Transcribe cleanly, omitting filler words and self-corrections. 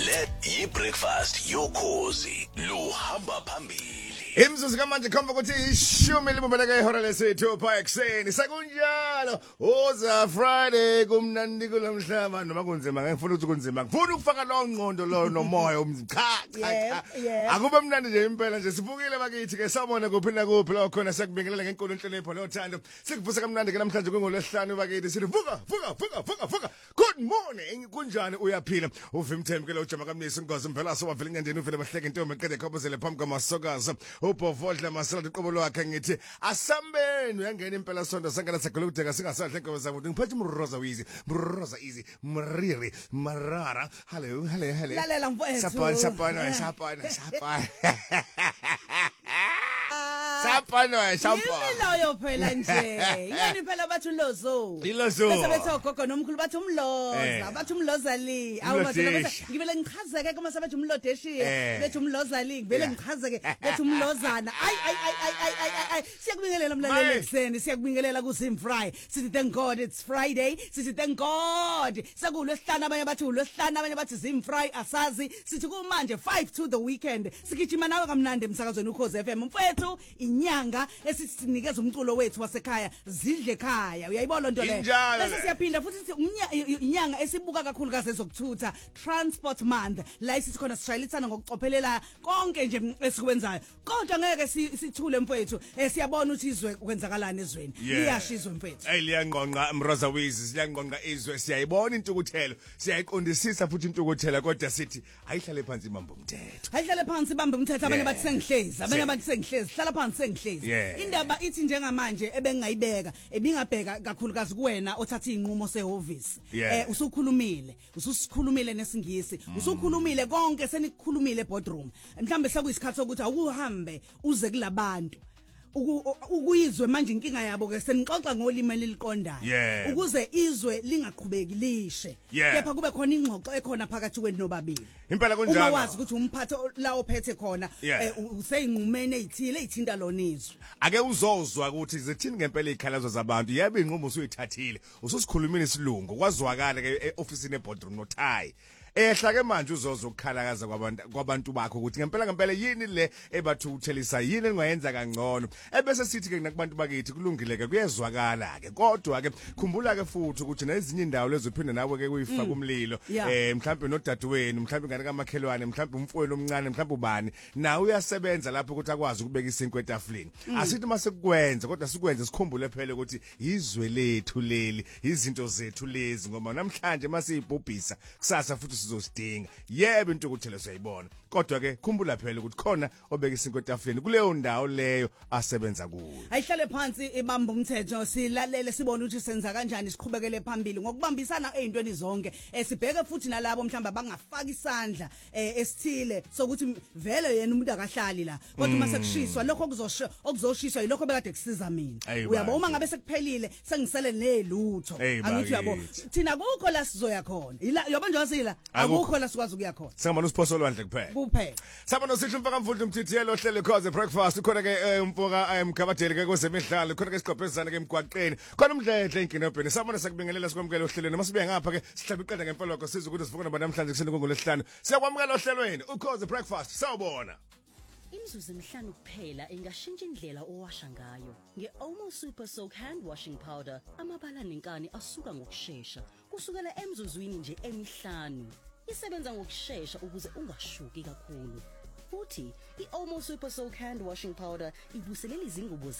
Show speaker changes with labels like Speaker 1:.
Speaker 1: i-breakfast yokhozi luhamba phambili.
Speaker 2: Imzuzu kamanje khomba ukuthi ishumi libumbeleke ihora lesithupha ekseni sekunjalo uza Friday kumnandi kulamhlaba noma kunzima ngifuna ukuthi kunzima ngifuna ukufaka lo ngqondo lo nomoya cha akube mnandi nje impela nje sibukile bakithi ke sabona kuphi na kuphi lo khona sekubingelela ngenkulu inhlonipho nothando sikuvusa kamnandi ke namhlanje kungolesihlanu bakithi sithi vuka good morning kunjani uyaphila uvimthembe ke lo jama kamnisi ngozi mphela so wavela enyandeni uvele bahleke intombi eqede khobozele phambi kwamasokazi uBovodla masela iqobo lwakhe ngithi asambeni uyangena impela sonto sangena segolo kudeka singasadle ngoba zakuthi ngiphethe umroza easy mriri marara hello
Speaker 3: lalela mfowethu
Speaker 2: sapana
Speaker 3: Yini phela nje yini phela bathi ulozo bese bethi ogogo nomkhulu bathi umloza bathi umloza li awumathela ngibele ngichazeke kuma sabathi umlodeshiye bethi umloza li ngibele ngichazeke bethi umlozana ay siyakubingelela mlaleli ekseni siyakubingelela ku Sim Fry sithi thank God it's Friday sithi thank God sekulwesihlanu abanye bathi ulwesihlanu abanye bathi Sim Fry asazi sithi kumanje 5 to the weekend sigijima nawe kamnandi emsakazweni uKhozi FM mfethu inyanga esisinikeza umculo wethu wasekhaya zidle ekhaya uyayibona lonto le bese siyaphinda futhi sithi inyanga esibuka kakhulu kaze zokuthutha transport month la isithi khona sishayelitsana ngokucophelela konke nje esikwenzayo kodwa ngeke sithule mfethu siyabona ukuthi izwe kwenzakalana ezweni liyashizwe mfethu
Speaker 2: liyanqonqa mroza wizi siyanqonqa izwe siyayibona intukuthelo siyayiqondisisa futhi intukuthela kodwa sithi ayihlale phansi ibambe umthetho
Speaker 3: ayihlale phansi ibambe umthetho abanye bathi sengihlezi abanye bathi sengihlezi hlala phansi sengihlezi indaba ithi njengamanje ebengayibeka ebingabheka kakhulukazi kuwena othatha inqumo sehovisi usukhulumile ususikhulumile nesingisi usukhulumile konke senikukhulumile eboardroom mhlambe sekuyisikhathi sokuthi awuhambe uze kulabantu ukuyizwe manje inkinga yabo ke senixoxa ngolimi liliqondayo ukuze izwe lingaqhubeki lishe kepha kube khona ingxoxo ekhona phakathi kwenu nobabili
Speaker 2: impela kunjalo
Speaker 3: ungawazi ukuthi umphatho la ophethe khona useyinqumene ezithile ezithinta lonizwe
Speaker 2: ake uzozwa ukuthi zithini ngempela ikhalazo zabantu yebo inqumo usuyithathile ususikhulumile isilungu kwazwakala ke eofficeini eboardroom nothai ehlake manje uzoza ukukhalakaza kwabantu bakho ukuthi ngempela yini le ebathukuthelisa yini engayenza kangcono ebese sithi ke nakubantu bakithi kulungile ke kuyezwakala ke kodwa ke khumbula ke futhi ukuthi nezinye indawo lezophinda nawe ke kuyifaka umlilo mhlawumbe nodadewenu mhlawumbe ingane kamakhelwane mhlawumbe umfowenu omncane mhlawumbe ubani nawe uyasebenza lapho ukuthi akwazi ukubeka isinkwe etafuleni asithi mase kukwenza kodwa sikwenze sikhumbule phela ukuthi izwe lethu leli izinto zethu lezi ngoba namhlanje masiyibhubhisa kusasa futhi sizosidinga yebo intukuthelo siyayibona kodwa ke khumbula phela ukuthi khona obeka isinkwe etafuleni kuleyo ndawo leyo asebenza kuyo
Speaker 3: ayihlale phansi ibamba umthetho silalele sibone ukuthi senza kanjani siqhubekele phambili ngokubambisana ezintweni zonke sibheke futhi nalabo mhlamba bangafaka isandla esithile sokuthi vele yena umuntu akahlali la kodwa mase kushiswa lokho okuzoshiswa yilokho bekade kusiza mina uyabo uma ngabe sekuphelile sengisele nelutho angithi uyabo thina kukho la sizoya khona yabo nje wasila akukho la sikwazi ukuya khona
Speaker 2: singabona usiphoso lwandle kuphela sabona sihle mfaka mfundla umthithiyelo ohlele Khoze breakfast khona ke umfoka emgabadeli ke kwezemidlalo khona ke siqophezana ke emgwaqeni khona umdledle inkinobheni sabona sakubingelela sikwamukela ohlelweni masibe ngapha ke sihlaba iqeda ngempeloko siza ukuthi sivuka nabo namhlanje kuseni kungolesihlanu siyakwamukela ohlelweni uKhoze breakfast sawubona
Speaker 4: Imzuzu emihlanu kuphela ingashintsha indlela owasha ngayo ngeOmo Super Soak hand washing powder amabala nenkani asuka ngokusheshsha kusukela emzuzwini nje emihlanu isebenza ngokusheshsha ukuze ungashuki kakhulu futhi iOmo Super Soak hand washing powder ivuselela izingubo